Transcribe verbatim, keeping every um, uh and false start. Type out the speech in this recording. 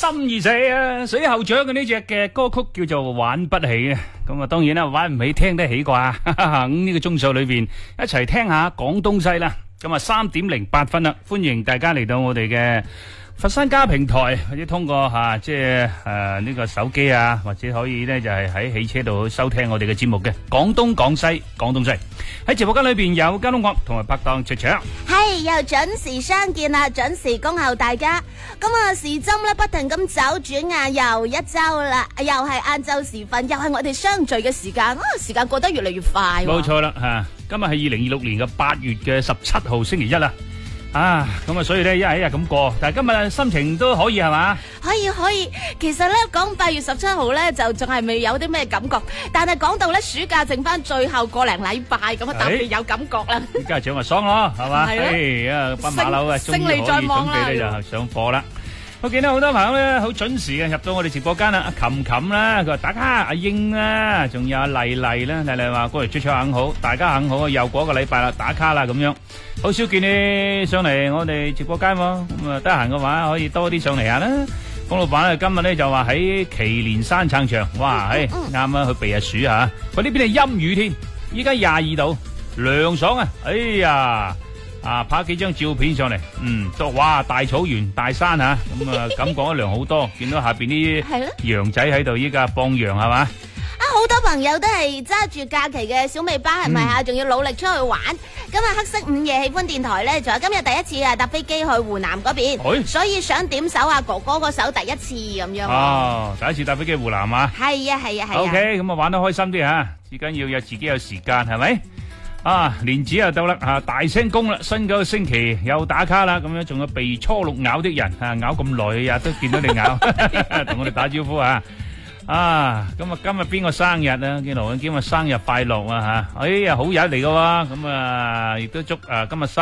心而死啊！水喉獎嘅呢隻嘅歌曲叫做玩不起啊！咁啊，當然啦，玩唔起聽得起啩？咁呢個鐘數裏邊一齊聽下廣東西啦。咁啊，三點零八分啦，歡迎大家嚟到我哋嘅佛山家平台，或者通過吓即係誒呢個手機啊，或者可以咧就係喺汽車度收聽我哋嘅節目嘅廣東廣西廣東西。喺直播間裏邊有交通樂同埋拍檔卓卓， 係又準時相見啦，準時恭候大家。咁啊時針咧不停咁走，轉眼又一周啦，又係晏晝時分，又係我哋相聚嘅時間。啊，時間過得越嚟越快。 冇錯啦吓，今日係二零二六年嘅八月嘅十七號星期一啦。啊，咁啊，所以咧一日一日咁過，但係今日心情都可以係嘛？ 可以可以，其實咧講八月十七號咧就仲係未有啲咩感覺，但係講到咧暑假剩翻最後個零禮拜咁啊，特別有感覺啦。 啲家長話爽咯，係嘛？ 係咯， 哎啊，班馬騮啊，終於可以準備咧就上課啦。我見到好多朋友咧好準時嘅入到我哋直播間啦，阿琴琴啦，佢話打卡，阿英啦，仲有阿麗麗啦，麗麗話過嚟出場肯好，大家肯好啊，又過一個禮拜啦，打卡啦咁樣，好少見你上嚟我哋直播間喎，咁啊得閒嘅話可以多啲上嚟下啦。龔老闆咧今日咧就話喺祁連山撐場，哇，唉啱啊去避下暑吓，佢呢邊係陰雨添，依家廿二度，涼爽啊，哎呀！啊，拍幾張照片上嚟，嗯，都哇大草原大山吓，咁啊感覺都涼好多，見到下邊啲羊仔喺度，依家放羊係嘛？ 啊，好多朋友都係揸住假期嘅小尾巴係咪啊？仲要努力出去玩。今日黑色午夜喜歡電台咧，仲有今日第一次啊搭飛機去湖南嗰邊，所以想點首啊哥哥嗰首第一次咁樣。哦， 第一次搭飛機湖南啊？ 係啊係啊係啊。 OK，咁啊玩得開心啲吓，至緊要有自己有時間係咪？啊，年子又到啦，啊，大聲公啦，新嗰個星期又打卡啦，咁樣仲有被初六咬的人，啊，咬咁耐日都見到你咬，同我哋打招呼啊！啊，咁啊，今日邊個生日啊？見羅永堅話生日快樂啊吓，哎呀，好日嚟噶喎，咁啊，亦都祝啊今日生